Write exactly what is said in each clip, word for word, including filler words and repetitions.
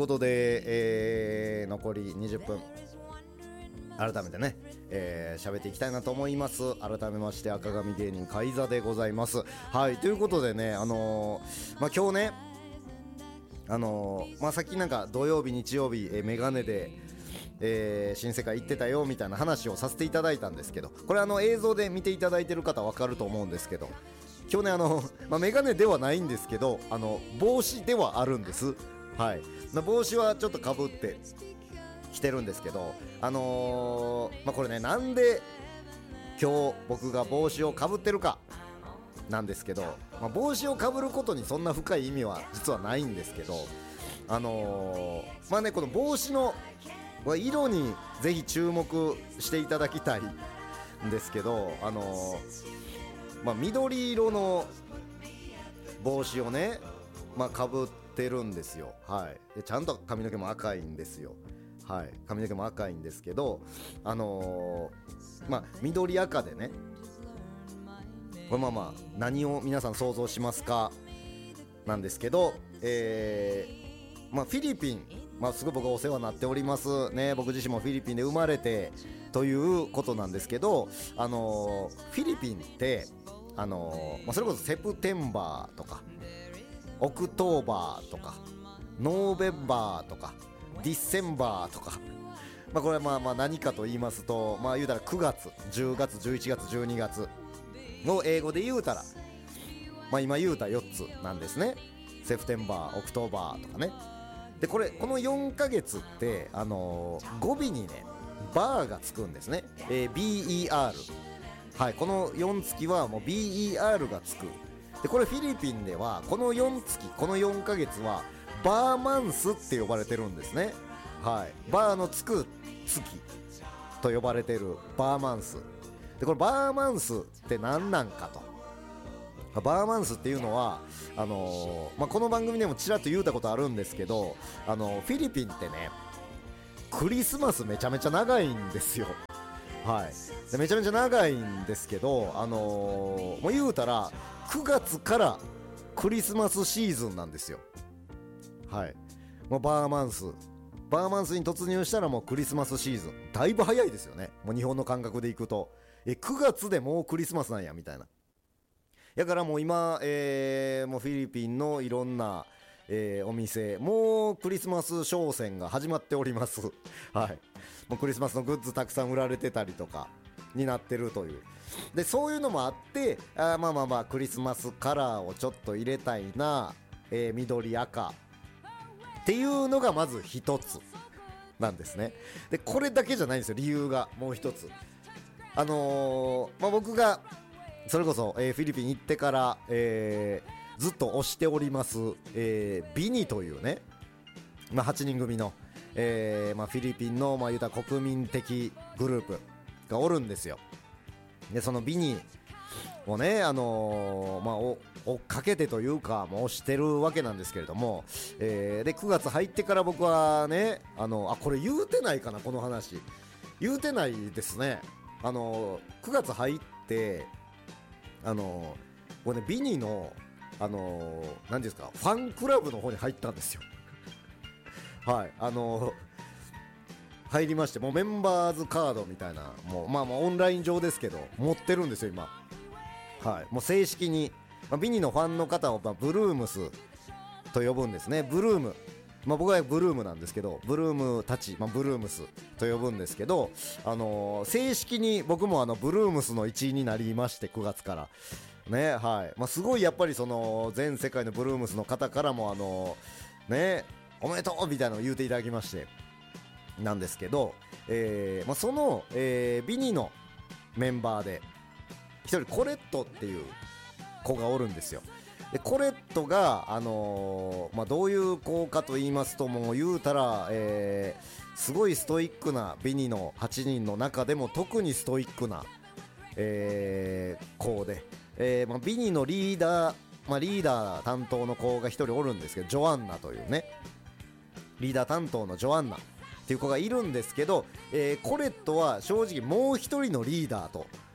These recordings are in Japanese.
ということで、えー、残りにじゅっぷん改めてね、えー、喋っていきたいなと思います。改めまして赤髪芸人カイザでございます。はい、ということでね、あのー、まあ今日ね、あのー、まあさっきなんか土曜日日曜日、えー、メガネで、えー、新世界行ってたよみたいな話をさせていただいたんですけど、これあの映像で見ていただいてる方わかると思うんですけど、今日ねあの、まあ、メガネではないんですけど、あの帽子ではあるんです。はい、帽子はちょっとかぶって着てるんですけど、あのー、まあこれね、なんで今日僕が帽子をかぶってるかなんですけど、まあ、帽子をかぶることにそんな深い意味は実はないんですけど、あのー、まあね、この帽子の色にぜひ注目していただきたいんですけど、あのー、まあ緑色の帽子をね、まあかぶってるんですよ。はい。でちゃんと髪の毛も赤いんですよ。はい。髪の毛も赤いんですけど、あのー、まあ緑赤でね、これまあまあ何を皆さん想像しますかなんですけど、えー、まあフィリピン、まあすごい僕はお世話になっておりますね。僕自身もフィリピンで生まれてということなんですけど、あのー、フィリピンってあのーまあ、それこそセプテンバーとかオクトーバーとかノーベンバーとかディセンバーとか、まあこれはまあまあ何かと言いますと、まあ言うたらくがつじゅうがつじゅういちがつじゅうにがつを英語で言うたら、まあ今言うたよっつなんですね。セプテンバー、オクトーバーとかね。でこれこのよんかげつってあのー、語尾にねバーがつくんですね、えー、ビーイーアール、はい、このよん月はもう ビーイーアール がつく。でこれフィリピンではこのよん月このよんかげつはバーマンスって呼ばれてるんですね。はい、バーのつく月と呼ばれてるバーマンスで、これバーマンスって何なんかと、バーマンスっていうのはあのーまあ、この番組でもちらっと言うたことあるんですけど、あのー、フィリピンってねクリスマスめちゃめちゃ長いんですよ。はい、でめちゃめちゃ長いんですけど、あのー、もう言うたらくがつからクリスマスシーズンなんですよ。はい、もうバーマンスバーマンスに突入したらもうクリスマスシーズン、だいぶ早いですよね。もう日本の感覚でいくとえくがつでもうクリスマスなんやみたいな。だからもう今、えー、もうフィリピンのいろんな、えー、お店もうクリスマス商戦が始まっておりますはい、もうクリスマスのグッズたくさん売られてたりとかになってるという。でそういうのもあって、あまあまあまあクリスマスカラーをちょっと入れたいな、えー、緑赤っていうのがまず一つなんですね。でこれだけじゃないんですよ、理由がもう一つ。あのーまあ、僕がそれこそ、えー、フィリピン行ってから、えー、ずっと推しております、えー、ビニというね、まあ、はちにん組の、えーまあ、フィリピンの、まあ、言うたら国民的グループがおるんですよ。でそのビニをね、あのーまあ、追っかけてというかもう推してるわけなんですけれども、えー、でくがつ入ってから僕はね、あのあこれ言うてないかな、この話言うてないですね。あのー、くがつ入ってあのー、これねビニのあのー、何ですか、ファンクラブの方に入ったんですよはいあのー、入りまして、もうメンバーズカードみたいな、もうまあまあオンライン上ですけど持ってるんですよ今。はい、もう正式に、まあ、ビニのファンの方を、まあ、ブルームスと呼ぶんですね。ブルーム、まあ、僕はブルームなんですけど、ブルームたち、まあ、ブルームスと呼ぶんですけど、あのー、正式に僕もあのブルームスの一員になりまして、くがつからね。はい、まあ、すごいやっぱりその全世界のブルームスの方からもあのー、ねおめでとうみたいなのを言うていただきましてなんですけど、えーまあ、その、えー、ビニのメンバーで一人コレットっていう子がおるんですよ。でコレットが、あのーまあ、どういう子かと言いますと、もう言うたら、えー、すごいストイックなビニのはちにんの中でも特にストイックな、えー、子で、えーまあ、ビニのリーダー、まあ、リーダー担当の子が一人おるんですけど、ジョアンナというね、リーダー担当のジョアンナっていう子がいるんですけど、えー、コレットは正直もう一人のリーダーと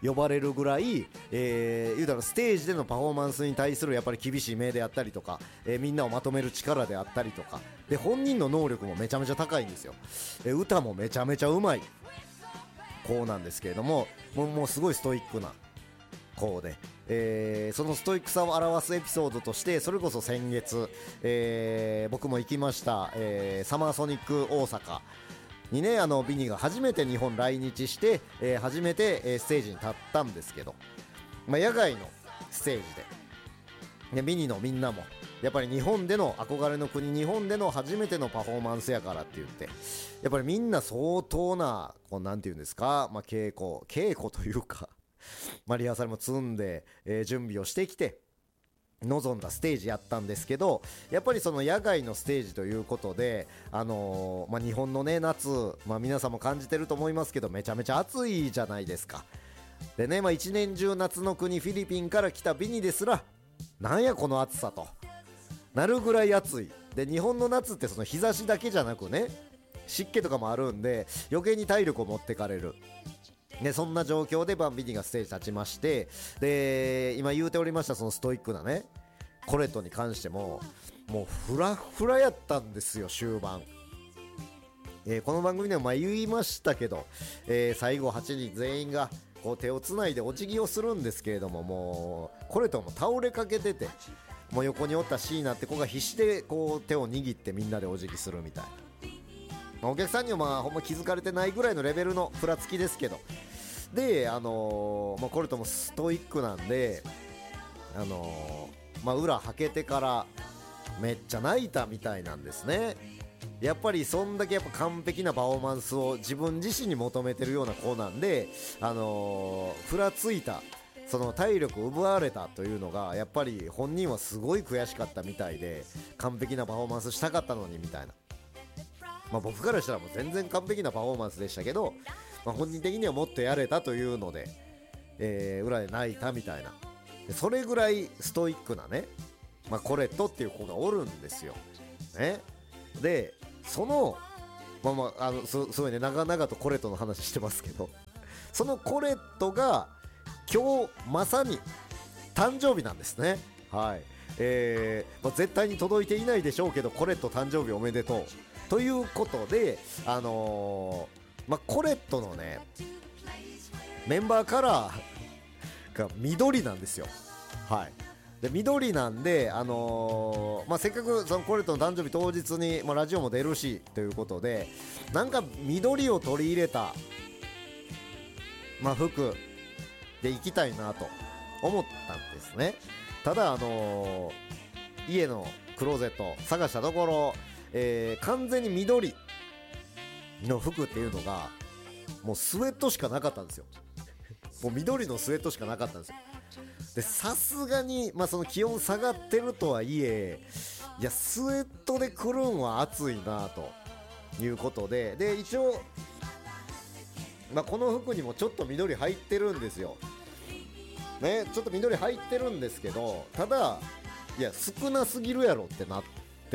呼ばれるぐらい、えー、言うたらステージでのパフォーマンスに対するやっぱり厳しい目であったりとか、えー、みんなをまとめる力であったりとかで、本人の能力もめちゃめちゃ高いんですよ。えー、歌もめちゃめちゃうまい子なんですけれども、もう、もうすごいストイックな子で、えー、そのストイックさを表すエピソードとして、それこそ先月、えー、僕も行きました、えー、サマーソニック大阪にね、あのビニが初めて日本来日して、えー、初めて、えー、ステージに立ったんですけど、まあ、野外のステージで、でビニのみんなもやっぱり日本での憧れの国、日本での初めてのパフォーマンスやからって言って、やっぱりみんな相当なこうなんていうんですか、まあ、稽古稽古というかまあ、リハーサルも積んで、えー、準備をしてきて臨んだステージやったんですけど、やっぱりその野外のステージということで、あのーまあ、日本のね夏、まあ、皆さんも感じてると思いますけど、めちゃめちゃ暑いじゃないですか。でね、まあ、一年中夏の国フィリピンから来たビニですら、なんやこの暑さとなるぐらい暑い。で日本の夏ってその日差しだけじゃなくね、湿気とかもあるんで余計に体力を持ってかれる。でそんな状況でバンビニがステージ立ちまして、で今言うておりましたそのストイックなねコレトに関してももうフラフラやったんですよ終盤。えー、この番組でもまあ言いましたけど、えー、最後はちにん全員がこう手をつないでお辞儀をするんですけれども、もうコレトも倒れかけてて、もう横におったシーナって子が必死でこう手を握ってみんなでお辞儀するみたいな、まあ、お客さんにはまあほんま気づかれてないぐらいのレベルのふらつきですけど、であのーまあ、コレトもストイックなんで、あのーまあ、裏はけてからめっちゃ泣いたみたいなんですね。やっぱりそんだけやっぱ完璧なパフォーマンスを自分自身に求めてるような子なんで、あのー、ふらついた、その体力を奪われたというのがやっぱり本人はすごい悔しかったみたいで、完璧なパフォーマンスしたかったのにみたいな、まあ、僕からしたらもう全然完璧なパフォーマンスでしたけど、まあ、本人的にはもっとやれたというので、えー、裏で泣いたみたいな。でそれぐらいストイックなね、まあ、コレットっていう子がおるんですよ、ね、でそのまあまああの す, すごいね長々とコレットの話してますけど、そのコレットが今日まさに誕生日なんですね。はい、えーまあ、絶対に届いていないでしょうけど、コレット誕生日おめでとうということで、あのーまあ、コレットのねメンバーカラーが緑なんですよ。はい、で緑なんで、あのーまあ、せっかくそのコレットの誕生日当日に、まあ、ラジオも出るしということで、なんか緑を取り入れた、まあ、服で行きたいなと思ったんですね。ただ、あのー、家のクローゼット探したところ、えー、完全に緑の服っていうのがもうスウェットしかなかったんですよ。もう緑のスウェットしかなかったんですよ。でさすがに、まあ、その気温下がってるとはいえ、いやスウェットで来るんは暑いなということで、で一応、まあ、この服にもちょっと緑入ってるんですよね。ちょっと緑入ってるんですけど、ただいや少なすぎるやろってなって、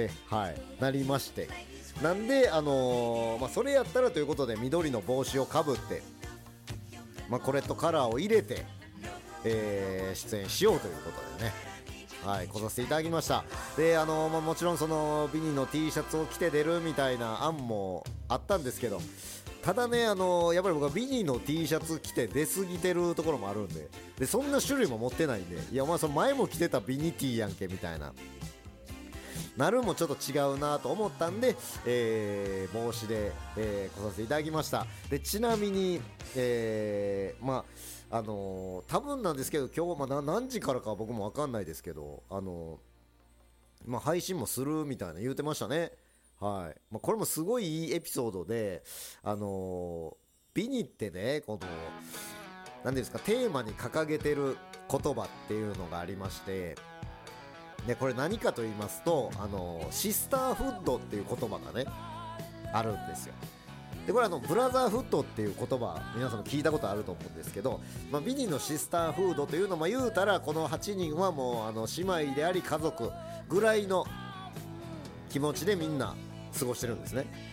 はい、なりまして、なんで、あのーまあ、それやったらということで緑の帽子をかぶって、まあ、コレットカラーを入れて、えー、出演しようということでね、はい、来させていただきました。で、あのーまあ、もちろんそのビニの T シャツを着て出るみたいな案もあったんですけど、ただね、あのー、やっぱり僕はビニの T シャツ着て出過ぎてるところもあるんで、でそんな種類も持ってないんで、いやお前その前も着てたビニ T やんけみたいななるもちょっと違うなと思ったんで、えー、帽子で、えー、来させていただきました。でちなみに、えー、まああのー、多分なんですけど今日、まあ、何時からかは僕も分かんないですけど、あのーまあ、配信もするみたいな言うてましたね。はい、まあ、これもすごいいいエピソードで、あのー、ビニってね、この何ですか、テーマに掲げてる言葉っていうのがありまして、でこれ何かと言いますと、あのー、シスターフッドっていう言葉がねあるんですよ。でこれあのブラザーフッドっていう言葉皆さんも聞いたことあると思うんですけど、まあ、ビニのシスターフードというのも言うたら、このはちにんはもうあの姉妹であり家族ぐらいの気持ちでみんな過ごしてるんですね。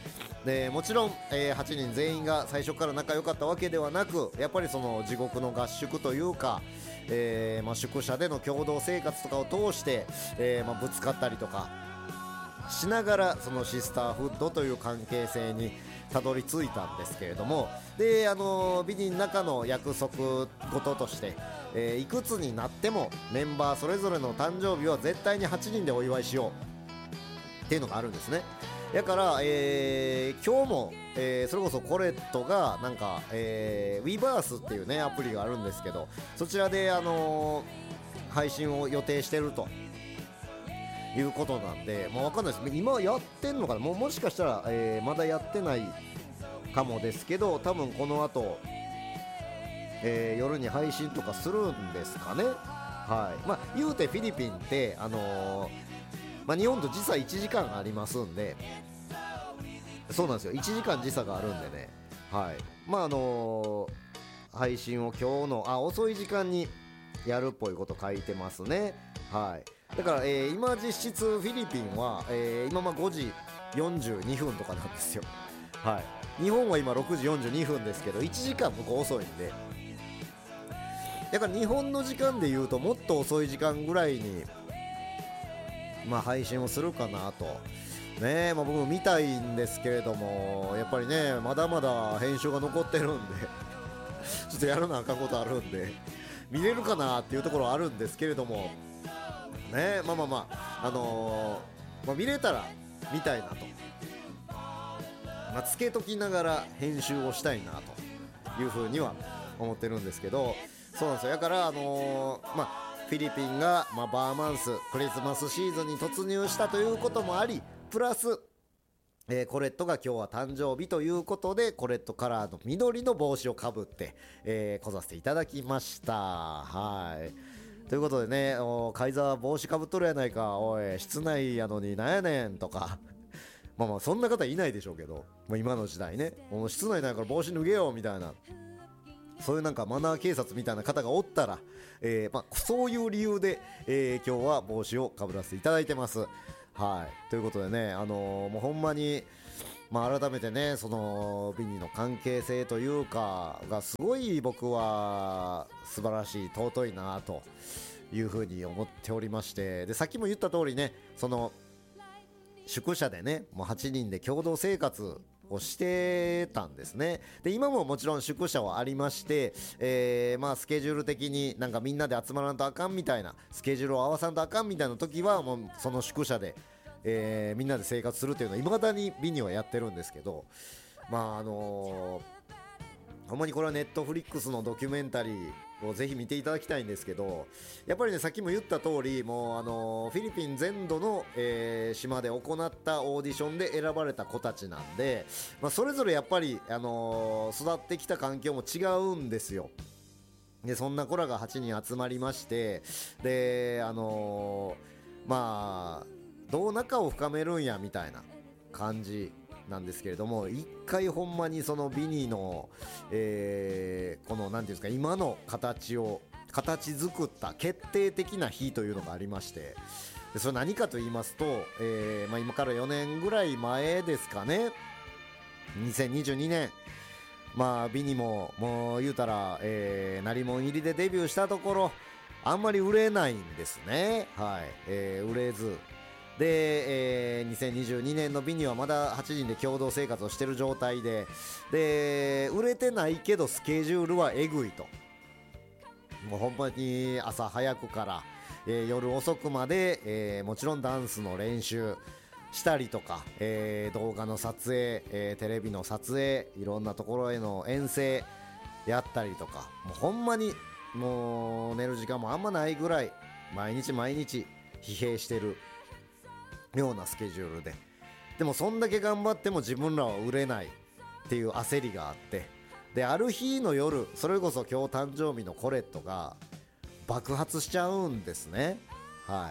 でもちろん、えー、はちにん全員が最初から仲良かったわけではなく、やっぱりその地獄の合宿というか、えーまあ、宿舎での共同生活とかを通して、えーまあ、ぶつかったりとかしながら、そのシスターフッドという関係性にたどり着いたんですけれども、であのビニの中の約束事として、えー、いくつになってもメンバーそれぞれの誕生日は絶対にはちにんでお祝いしようっていうのがあるんですね。だから、えー、今日も、えー、それこそコレットがなんか、えー、Weverse っていうねアプリがあるんですけど、そちらで、あのー、配信を予定してるということなんで、まあ、わかんないです。今やってんのかな、もうもしかしたら、えー、まだやってないかもですけど、多分この後、えー、夜に配信とかするんですかね。はい。まあ言うてフィリピンって、あのーまあ、日本と時差いちじかんありますんで、そうなんですよ、いちじかん時差があるんでね。はい。まああのー、配信を今日のあ遅い時間にやるっぽいこと書いてますね。はい。だから、えー、今実質フィリピンは、えー、今まあごじよんじゅうにふんとかなんですよ。はい。日本は今ろくじよんじゅうにふんですけど、いちじかん向こう遅いんで、だから日本の時間で言うともっと遅い時間ぐらいにまあ配信をするかなとねえ、まあ、僕も見たいんですけれども、やっぱりねまだまだ編集が残ってるんでちょっとやらなあかんことあるんで見れるかなっていうところはあるんですけれどもねえ、まあまあまああのー、まあ、見れたら見たいなと、まあ、つけときながら編集をしたいなというふうには思ってるんですけど、そうなんですよ。だからあのー、まあフィリピンが、まあ、バーマンスクリスマスシーズンに突入したということもあり、プラス、えー、コレットが今日は誕生日ということで、コレットカラーの緑の帽子をかぶって、えー、来させていただきました。はいということでね、カイザー帽子かぶっとるやないか、おい室内やのになんやねんとかまあまあそんな方いないでしょうけど、まあ、今の時代ね、もう室内なんやから帽子脱げよみたいな、そういうなんかマナー警察みたいな方がおったら、えーまあ、そういう理由で、えー、今日は帽子をかぶらせていただいてます。はいということでね、あのー、もうほんまに、まあ、改めてねそのビニの関係性というかがすごい僕は素晴らしい尊いなというふうに思っておりまして、でさっきも言った通りね、その宿舎でねもうはちにんで共同生活をしてたんですね。で今ももちろん宿舎はありまして、えー、まあスケジュール的になんかみんなで集まらんとあかんみたいな、スケジュールを合わさんとあかんみたいな時はもうその宿舎で、えー、みんなで生活するっていうのは未だにビニはやってるんですけど、まああのー、ほんまにこれはネットフリックスのドキュメンタリーをぜひ見ていただきたいんですけど、やっぱりねさっきも言った通り、もうあのー、フィリピン全土の、えー、島で行ったオーディションで選ばれた子たちなんで、まあ、それぞれやっぱり、あのー、育ってきた環境も違うんですよ。でそんな子らがはちにん集まりまして、であのー、まあどう仲を深めるんやみたいな感じなんですけれども、一回ほんまにそのビニーの、えー、このなんていうんですか、今の形を形作った決定的な日というのがありまして、でそれ何かと言いますと、えーまあ、今からよねんぐらい前ですかね、にせんにじゅうにねん、まあビニももう言うたら、えー、鳴り物入りでデビューしたところあんまり売れないんですね。はい、えー、売れずで、えー、にせんにじゅうにねんのビニはまだはちにんで共同生活をしてる状態で、で売れてないけどスケジュールはえぐいと、もうほんまに朝早くから、えー、夜遅くまで、えー、もちろんダンスの練習したりとか、えー、動画の撮影、えー、テレビの撮影、いろんなところへの遠征やったりとか、もうほんまにもう寝る時間もあんまないぐらい毎日毎日疲弊してるようなスケジュールで、でもそんだけ頑張っても自分らは売れないっていう焦りがあって、である日の夜、それこそ今日誕生日のコレットが爆発しちゃうんですね。はい、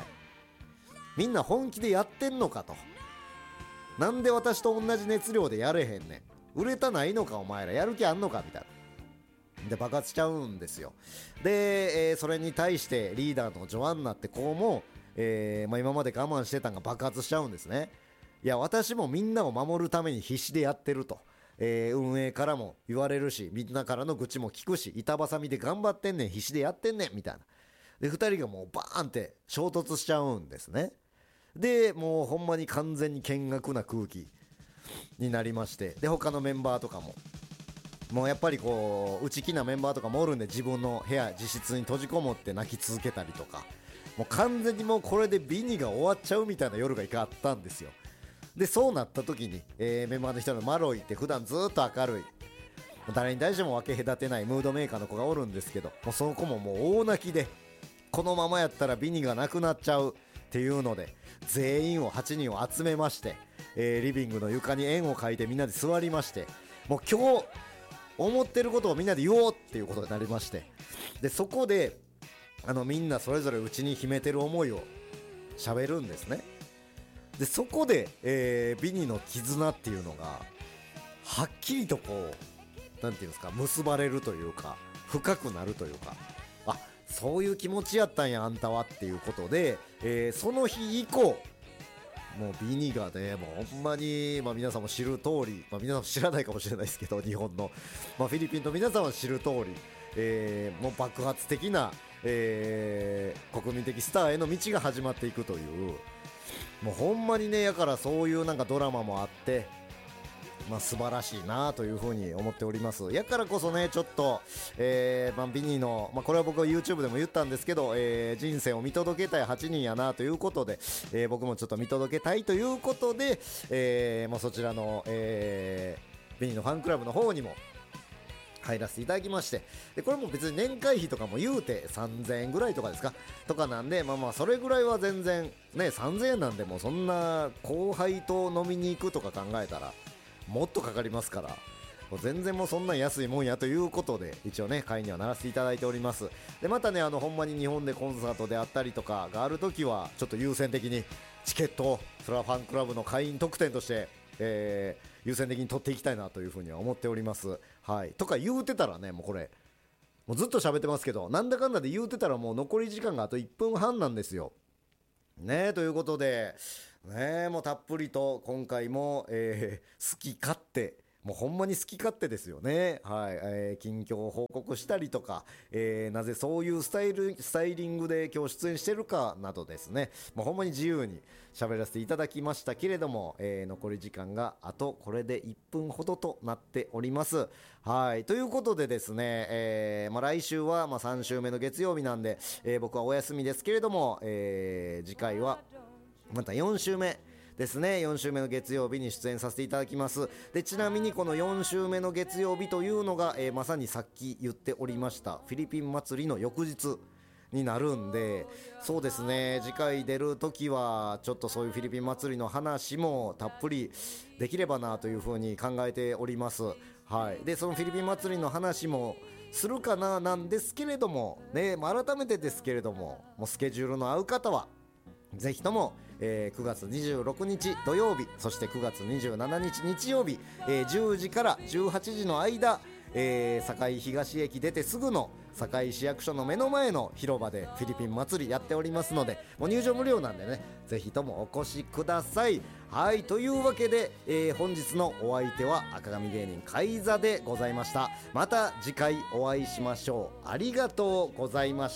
みんな本気でやってんのかと、なんで私と同じ熱量でやれへんねん、売れたないのかお前ら、やる気あんのかみたいなで爆発しちゃうんですよ。で、えー、それに対してリーダーのジョアンナって子も、えーまあ、今まで我慢してたんが爆発しちゃうんですね。 いや私もみんなを守るために必死でやってると、えー、運営からも言われるし、みんなからの愚痴も聞くし、板挟みで頑張ってんねん、必死でやってんねんみたいな。でふたりがもうバーンって衝突しちゃうんですね。でもうほんまに完全に険悪な空気になりまして、で他のメンバーとかももうやっぱりこう内気なメンバーとかもおるんで、自分の部屋自室に閉じこもって泣き続けたりとか、もう完全にもうこれでビニが終わっちゃうみたいな夜が一回あったんですよ。でそうなった時に、えー、メンバーの人のマロイって普段ずっと明るい、誰に対しても分け隔てないムードメーカーの子がおるんですけど、もうその子ももう大泣きで、このままやったらビニがなくなっちゃうっていうので、全員をはちにんを集めまして、えー、リビングの床に円を描いてみんなで座りまして、もう今日思ってることをみんなで言おうっていうことになりまして、でそこであのみんなそれぞれ内に秘めてる思いを喋るんですね。でそこで、えー、ビニの絆っていうのがはっきりとこうなんていうんですか、結ばれるというか深くなるというか、あそういう気持ちやったんやあんたはっていうことで、えー、その日以降もうビニがね、もうほんまに、まあ、皆さんも知る通り、まあ、皆さんも知らないかもしれないですけど、日本の、まあ、フィリピンの皆さんは知る通り、えー、もう爆発的な、えー、国民的スターへの道が始まっていくという、もうほんまにね、やからそういうなんかドラマもあって、まあ、素晴らしいなというふうに思っております。やからこそねちょっと、えーまあ、ビニーの、まあ、これは僕は YouTube でも言ったんですけど、えー、人生を見届けたいはちにんやなということで、えー、僕もちょっと見届けたいということで、えーまあ、そちらの、えー、ビニーのファンクラブの方にも入らせていただきまして、でこれも別に年会費とかも言うてさんぜんえんぐらいとかですかとかなんで、まあまあそれぐらいは全然ね、さんぜんえんなんでもそんな後輩と飲みに行くとか考えたらもっとかかりますから、もう全然もうそんな安いもんやということで一応ね会にはならせていただいております。でまたね、あのほんまに日本でコンサートであったりとかがあるときはちょっと優先的にチケットをそれはファンクラブの会員特典として、えー、優先的に取っていきたいなというふうには思っております。はい、とか言うてたらね、もうこれもうずっと喋ってますけど、なんだかんだで言うてたらもう残り時間があといっぷんはんなんですよね。ということでね、もうたっぷりと今回も、えー、好き勝手、もうほんまに好き勝手ですよね。はい、えー、近況を報告したりとか、えー、なぜそういうスタイルスタイリングで今日出演してるかなどですね、もうほんまに自由に喋らせていただきましたけれども、えー、残り時間があとこれでいっぷんほどとなっております。はい、ということでですね、えーまあ、来週はまあさん週目の月曜日なんで、えー、僕はお休みですけれども、えー、次回はまたよん週目ですね。よん週目の月曜日に出演させていただきます。でちなみにこのよん週目の月曜日というのが、えー、まさにさっき言っておりましたフィリピン祭りの翌日になるんで、そうですね、次回出る時はちょっとそういうフィリピン祭りの話もたっぷりできればなというふうに考えております。はい、でそのフィリピン祭りの話もするかななんですけれどもね、まあ、改めてですけれども、もうスケジュールの合う方はぜひとも、えー、くがつにじゅうろくにち土曜日、そしてくがつにじゅうしちにち日曜日、えー、じゅうじからじゅうはちじの間、えー、堺東駅出てすぐの堺市役所の目の前の広場でフィリピン祭りやっておりますので、もう入場無料なんでね、ぜひともお越しください。はい、というわけで、えー、本日のお相手は赤髪芸人カイザでございました。また次回お会いしましょう。ありがとうございました。